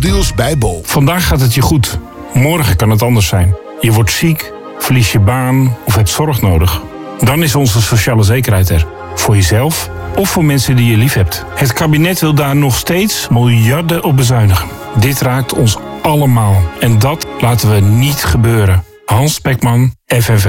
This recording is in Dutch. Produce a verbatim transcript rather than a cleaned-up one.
Deals bij Bol. Vandaag gaat het je goed. Morgen kan het anders zijn. Je wordt ziek, verlies je baan of hebt zorg nodig. Dan is onze sociale zekerheid er. Voor jezelf of voor mensen die je lief hebt. Het kabinet wil daar nog steeds miljarden op bezuinigen. Dit raakt ons allemaal. En dat laten we niet gebeuren. Hans Spekman, F N V.